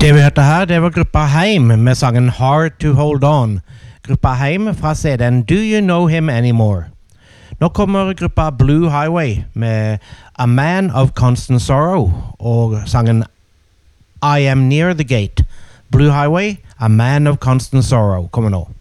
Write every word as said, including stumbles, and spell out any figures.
Det vi hørte her, det var gruppa Heim med sangen Hard to Hold On. Gruppa Heim fra C D-en Do You Know Him Anymore? Nå kommer gruppa Blue Highway med A Man of Constant Sorrow og sangen I Am Near the Gate. Blue Highway, A Man of Constant Sorrow kommer nå.